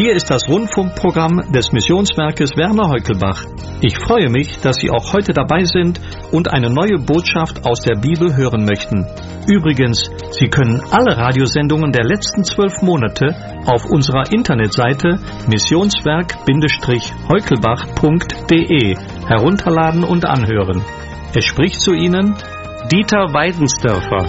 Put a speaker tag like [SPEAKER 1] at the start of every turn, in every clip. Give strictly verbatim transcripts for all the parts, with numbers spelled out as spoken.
[SPEAKER 1] Hier ist das Rundfunkprogramm des Missionswerkes Werner Heukelbach. Ich freue mich, dass Sie auch heute dabei sind und eine neue Botschaft aus der Bibel hören möchten. Übrigens, Sie können alle Radiosendungen der letzten zwölf Monate auf unserer Internetseite missionswerk Heukelbach punkt de herunterladen und anhören. Es spricht zu Ihnen Dieter Weidensdörfer.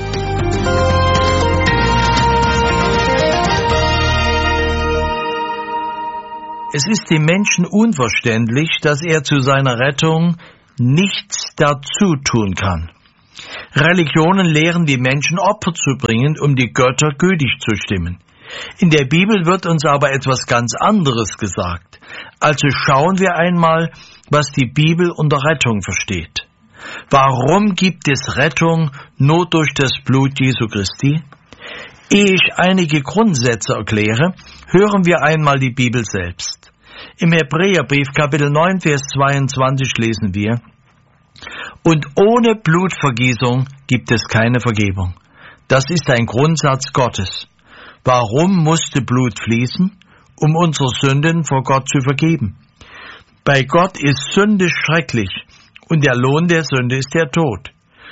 [SPEAKER 2] Es ist dem Menschen unverständlich, dass er zu seiner Rettung nichts dazu tun kann. Religionen lehren die Menschen, Opfer zu bringen, um die Götter gütig zu stimmen. In der Bibel wird uns aber etwas ganz anderes gesagt. Also schauen wir einmal, was die Bibel unter Rettung versteht. Warum gibt es Rettung nur durch das Blut Jesu Christi? Ehe ich einige Grundsätze erkläre, hören wir einmal die Bibel selbst. Im Hebräerbrief Kapitel neun, Vers zweiundzwanzig lesen wir: Und ohne Blutvergießung gibt es keine Vergebung. Das ist ein Grundsatz Gottes. Warum musste Blut fließen? Um unsere Sünden vor Gott zu vergeben. Bei Gott ist Sünde schrecklich und der Lohn der Sünde ist der Tod.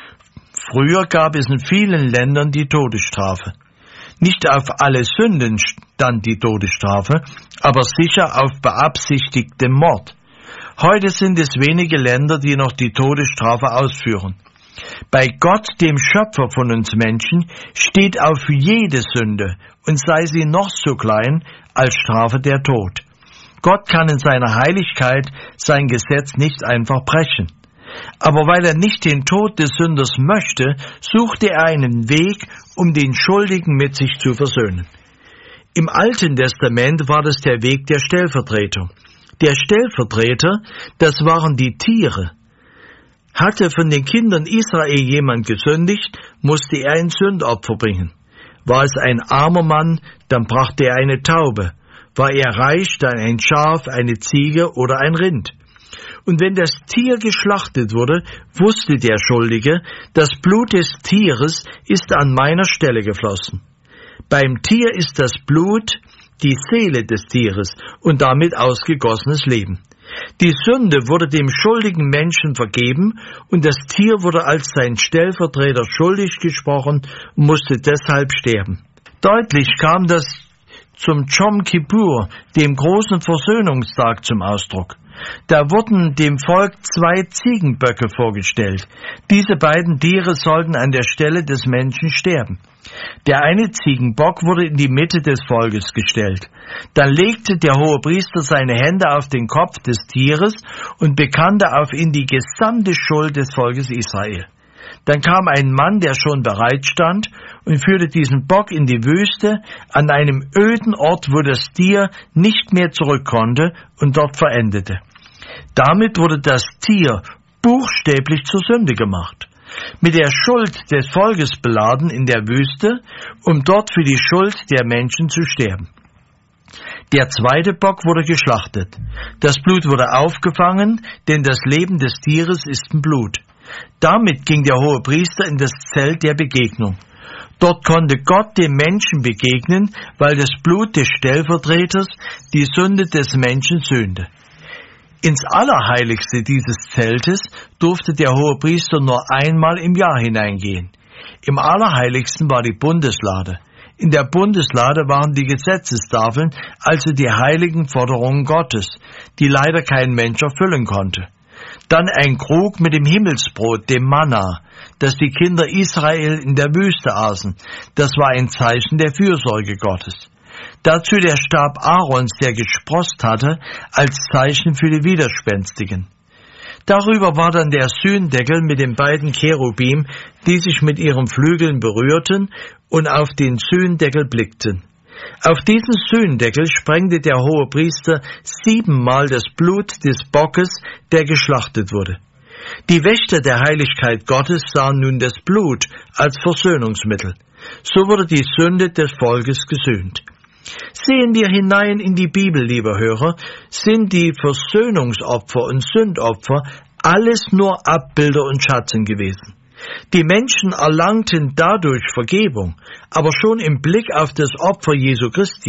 [SPEAKER 2] Früher gab es in vielen Ländern die Todesstrafe. Nicht auf alle Sünden stand die Todesstrafe, aber sicher auf beabsichtigtem Mord. Heute sind es wenige Länder, die noch die Todesstrafe ausführen. Bei Gott, dem Schöpfer von uns Menschen, steht auf jede Sünde, und sei sie noch so klein, als Strafe der Tod. Gott kann in seiner Heiligkeit sein Gesetz nicht einfach brechen. Aber weil er nicht den Tod des Sünders möchte, suchte er einen Weg, um den Schuldigen mit sich zu versöhnen. Im Alten Testament war das der Weg der Stellvertretung. Der Stellvertreter, das waren die Tiere. Hatte von den Kindern Israel jemand gesündigt, musste er ein Sündopfer bringen. War es ein armer Mann, dann brachte er eine Taube. War er reich, dann ein Schaf, eine Ziege oder ein Rind. Und wenn das Tier geschlachtet wurde, wusste der Schuldige, das Blut des Tieres ist an meiner Stelle geflossen. Beim Tier ist das Blut die Seele des Tieres und damit ausgegossenes Leben. Die Sünde wurde dem schuldigen Menschen vergeben und das Tier wurde als sein Stellvertreter schuldig gesprochen und musste deshalb sterben. Deutlich kam das zum Jom Kippur, dem großen Versöhnungstag, zum Ausdruck. Da wurden dem Volk zwei Ziegenböcke vorgestellt. Diese beiden Tiere sollten an der Stelle des Menschen sterben. Der eine Ziegenbock wurde in die Mitte des Volkes gestellt. Dann legte der Hohepriester seine Hände auf den Kopf des Tieres und bekannte auf ihn die gesamte Schuld des Volkes Israel. Dann kam ein Mann, der schon bereit stand, und führte diesen Bock in die Wüste, an einem öden Ort, wo das Tier nicht mehr zurück konnte und dort verendete. Damit wurde das Tier buchstäblich zur Sünde gemacht, mit der Schuld des Volkes beladen in der Wüste, um dort für die Schuld der Menschen zu sterben. Der zweite Bock wurde geschlachtet. Das Blut wurde aufgefangen, denn das Leben des Tieres ist im Blut. Damit ging der Hohepriester in das Zelt der Begegnung. Dort konnte Gott dem Menschen begegnen, weil das Blut des Stellvertreters die Sünde des Menschen sühnte. Ins Allerheiligste dieses Zeltes durfte der Hohepriester nur einmal im Jahr hineingehen. Im Allerheiligsten war die Bundeslade. In der Bundeslade waren die Gesetzestafeln, also die heiligen Forderungen Gottes, die leider kein Mensch erfüllen konnte. Dann ein Krug mit dem Himmelsbrot, dem Manna, das die Kinder Israel in der Wüste aßen. Das war ein Zeichen der Fürsorge Gottes. Dazu der Stab Aarons, der gesproßt hatte, als Zeichen für die Widerspenstigen. Darüber war dann der Sühndeckel mit den beiden Cherubim, die sich mit ihren Flügeln berührten und auf den Sühndeckel blickten. Auf diesen Sühndeckel sprengte der Hohepriester siebenmal das Blut des Bockes, der geschlachtet wurde. Die Wächter der Heiligkeit Gottes sahen nun das Blut als Versöhnungsmittel. So wurde die Sünde des Volkes gesühnt. Sehen wir hinein in die Bibel, lieber Hörer, sind die Versöhnungsopfer und Sündopfer alles nur Abbilder und Schatten gewesen. Die Menschen erlangten dadurch Vergebung, aber schon im Blick auf das Opfer Jesu Christi.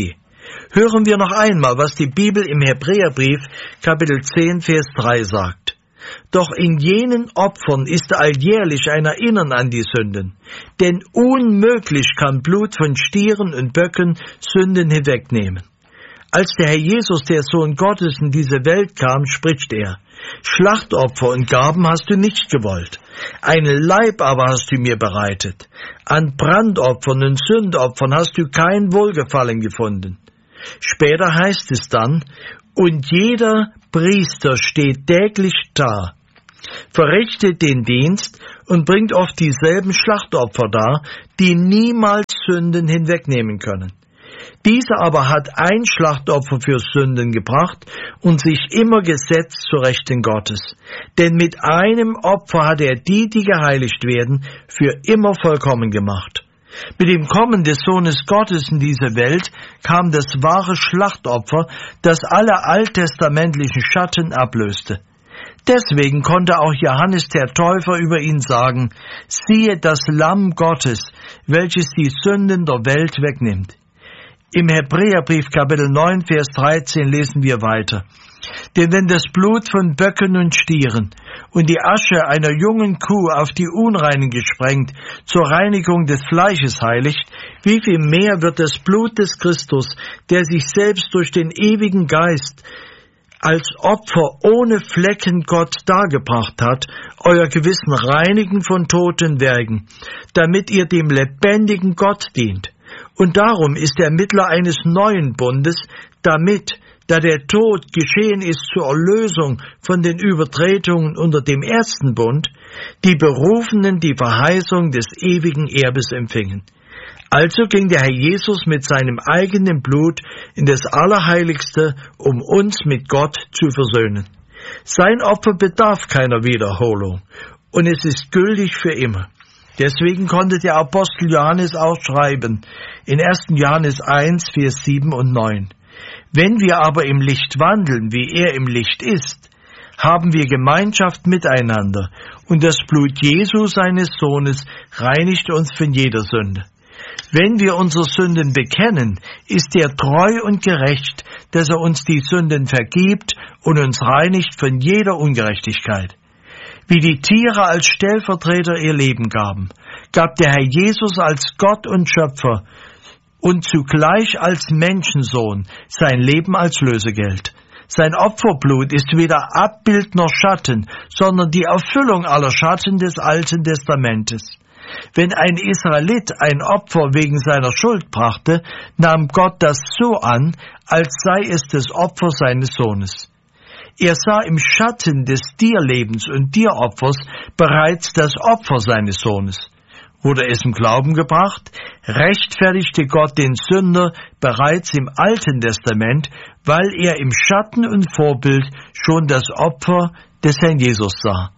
[SPEAKER 2] Hören wir noch einmal, was die Bibel im Hebräerbrief Kapitel zehn, Vers drei sagt. Doch in jenen Opfern ist alljährlich ein Erinnern an die Sünden. Denn unmöglich kann Blut von Stieren und Böcken Sünden hinwegnehmen. Als der Herr Jesus, der Sohn Gottes, in diese Welt kam, spricht er: Schlachtopfer und Gaben hast du nicht gewollt, einen Leib aber hast du mir bereitet. An Brandopfern und Sündopfern hast du kein Wohlgefallen gefunden. Später heißt es dann: Und jeder Priester steht täglich da, verrichtet den Dienst und bringt oft dieselben Schlachtopfer dar, die niemals Sünden hinwegnehmen können. Dieser aber hat ein Schlachtopfer für Sünden gebracht und sich immer gesetzt zur Rechten Gottes. Denn mit einem Opfer hat er die, die geheiligt werden, für immer vollkommen gemacht. Mit dem Kommen des Sohnes Gottes in diese Welt kam das wahre Schlachtopfer, das alle alttestamentlichen Schatten ablöste. Deswegen konnte auch Johannes der Täufer über ihn sagen: Siehe das Lamm Gottes, welches die Sünden der Welt wegnimmt. Im Hebräerbrief Kapitel neun, Vers dreizehn lesen wir weiter: Denn wenn das Blut von Böcken und Stieren und die Asche einer jungen Kuh auf die Unreinen gesprengt zur Reinigung des Fleisches heiligt, wie viel mehr wird das Blut des Christus, der sich selbst durch den ewigen Geist als Opfer ohne Flecken Gott dargebracht hat, euer Gewissen reinigen von toten Werken, damit ihr dem lebendigen Gott dient. Und darum ist der Mittler eines neuen Bundes, damit, da der Tod geschehen ist zur Erlösung von den Übertretungen unter dem ersten Bund, die Berufenen die Verheißung des ewigen Erbes empfingen. Also ging der Herr Jesus mit seinem eigenen Blut in das Allerheiligste, um uns mit Gott zu versöhnen. Sein Opfer bedarf keiner Wiederholung, und es ist gültig für immer. Deswegen konnte der Apostel Johannes auch schreiben, in ersten Johannes eins, Vers sieben und neun. Wenn wir aber im Licht wandeln, wie er im Licht ist, haben wir Gemeinschaft miteinander, und das Blut Jesu, seines Sohnes, reinigt uns von jeder Sünde. Wenn wir unsere Sünden bekennen, ist er treu und gerecht, dass er uns die Sünden vergibt und uns reinigt von jeder Ungerechtigkeit. Wie die Tiere als Stellvertreter ihr Leben gaben, gab der Herr Jesus als Gott und Schöpfer und zugleich als Menschensohn sein Leben als Lösegeld. Sein Opferblut ist weder Abbild noch Schatten, sondern die Erfüllung aller Schatten des Alten Testamentes. Wenn ein Israelit ein Opfer wegen seiner Schuld brachte, nahm Gott das so an, als sei es das Opfer seines Sohnes. Er sah im Schatten des Tierlebens und Tieropfers bereits das Opfer seines Sohnes. Wurde es im Glauben gebracht, rechtfertigte Gott den Sünder bereits im Alten Testament, weil er im Schatten und Vorbild schon das Opfer des Herrn Jesus sah.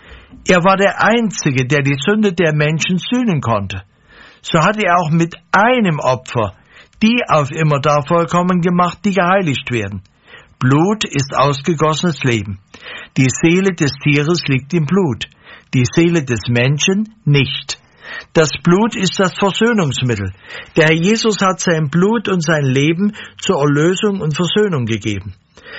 [SPEAKER 2] Er war der Einzige, der die Sünde der Menschen sühnen konnte. So hat er auch mit einem Opfer die auf immerdar vollkommen gemacht, die geheiligt werden. Blut ist ausgegossenes Leben. Die Seele des Tieres liegt im Blut, die Seele des Menschen nicht. Das Blut ist das Versöhnungsmittel. Der Herr Jesus hat sein Blut und sein Leben zur Erlösung und Versöhnung gegeben.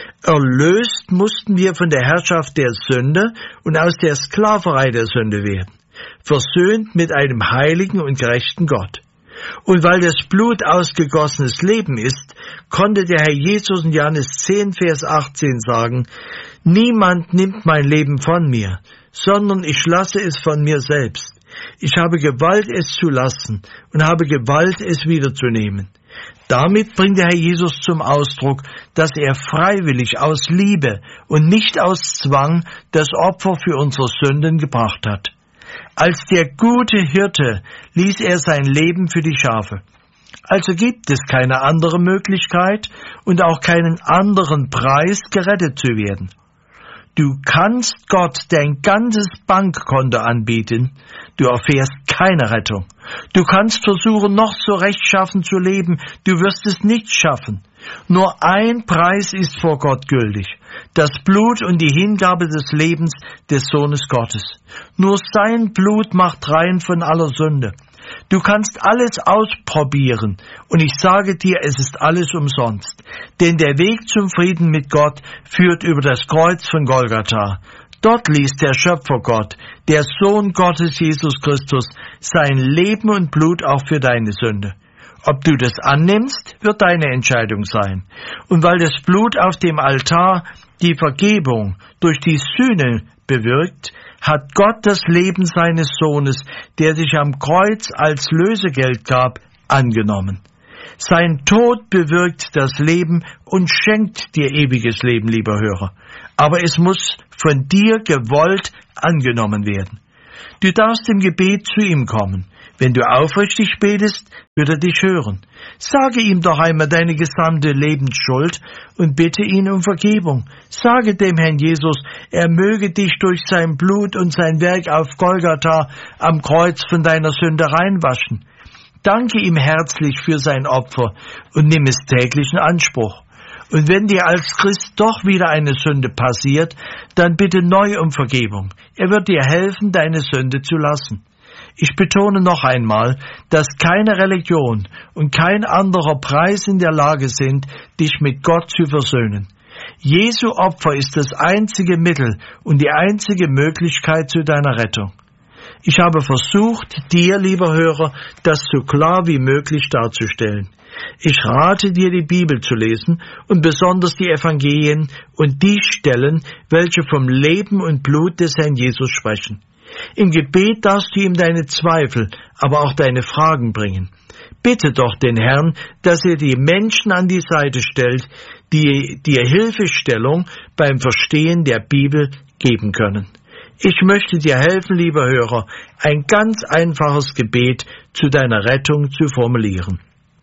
[SPEAKER 2] Erlöst mussten wir von der Herrschaft der Sünde und aus der Sklaverei der Sünde werden, versöhnt mit einem heiligen und gerechten Gott. Und weil das Blut ausgegossenes Leben ist, konnte der Herr Jesus in Johannes zehn, Vers achtzehn sagen: Niemand nimmt mein Leben von mir, sondern ich lasse es von mir selbst. Ich habe Gewalt, es zu lassen, und habe Gewalt, es wiederzunehmen. Damit bringt der Herr Jesus zum Ausdruck, dass er freiwillig aus Liebe und nicht aus Zwang das Opfer für unsere Sünden gebracht hat. Als der gute Hirte ließ er sein Leben für die Schafe. Also gibt es keine andere Möglichkeit und auch keinen anderen Preis, gerettet zu werden. Du kannst Gott dein ganzes Bankkonto anbieten, du erfährst keine Rettung. Du kannst versuchen, noch so rechtschaffen zu leben, du wirst es nicht schaffen. Nur ein Preis ist vor Gott gültig: das Blut und die Hingabe des Lebens des Sohnes Gottes. Nur sein Blut macht rein von aller Sünde. Du kannst alles ausprobieren und ich sage dir, es ist alles umsonst. Denn der Weg zum Frieden mit Gott führt über das Kreuz von Golgatha. Dort ließ der Schöpfer Gott, der Sohn Gottes Jesus Christus, sein Leben und Blut auch für deine Sünde. Ob du das annimmst, wird deine Entscheidung sein. Und weil das Blut auf dem Altar die Vergebung durch die Sühne bewirkt, hat Gott das Leben seines Sohnes, der sich am Kreuz als Lösegeld gab, angenommen. Sein Tod bewirkt das Leben und schenkt dir ewiges Leben, lieber Hörer. Aber es muss von dir gewollt angenommen werden. Du darfst im Gebet zu ihm kommen. Wenn du aufrichtig betest, wird er dich hören. Sage ihm doch einmal deine gesamte Lebensschuld und bitte ihn um Vergebung. Sage dem Herrn Jesus, er möge dich durch sein Blut und sein Werk auf Golgatha am Kreuz von deiner Sünde reinwaschen. Danke ihm herzlich für sein Opfer und nimm es täglich in Anspruch. Und wenn dir als Christ doch wieder eine Sünde passiert, dann bitte neu um Vergebung. Er wird dir helfen, deine Sünde zu lassen. Ich betone noch einmal, dass keine Religion und kein anderer Preis in der Lage sind, dich mit Gott zu versöhnen. Jesu Opfer ist das einzige Mittel und die einzige Möglichkeit zu deiner Rettung. Ich habe versucht, dir, lieber Hörer, das so klar wie möglich darzustellen. Ich rate dir, die Bibel zu lesen und besonders die Evangelien und die Stellen, welche vom Leben und Blut des Herrn Jesus sprechen. Im Gebet darfst du ihm deine Zweifel, aber auch deine Fragen bringen. Bitte doch den Herrn, dass er die Menschen an die Seite stellt, die dir Hilfestellung beim Verstehen der Bibel geben können. Ich möchte dir helfen, lieber Hörer, ein ganz einfaches Gebet zu deiner Rettung zu formulieren.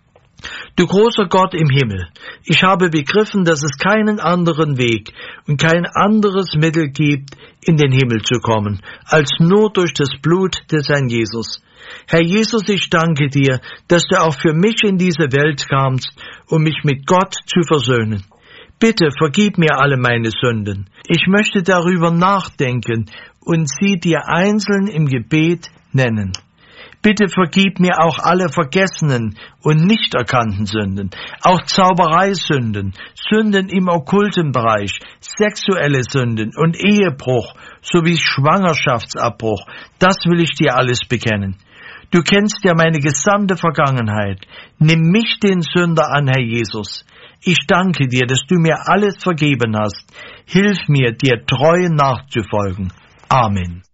[SPEAKER 2] Du großer Gott im Himmel, ich habe begriffen, dass es keinen anderen Weg und kein anderes Mittel gibt, in den Himmel zu kommen, als nur durch das Blut des Herrn Jesus. Herr Jesus, ich danke dir, dass du auch für mich in diese Welt kamst, um mich mit Gott zu versöhnen. Bitte vergib mir alle meine Sünden. Ich möchte darüber nachdenken und sie dir einzeln im Gebet nennen. Bitte vergib mir auch alle vergessenen und nicht erkannten Sünden, auch Zaubereisünden, Sünden im okkulten Bereich, sexuelle Sünden und Ehebruch sowie Schwangerschaftsabbruch. Das will ich dir alles bekennen. Du kennst ja meine gesamte Vergangenheit. Nimm mich, den Sünder, an, Herr Jesus. Ich danke dir, dass du mir alles vergeben hast. Hilf mir, dir treu nachzufolgen. Amen.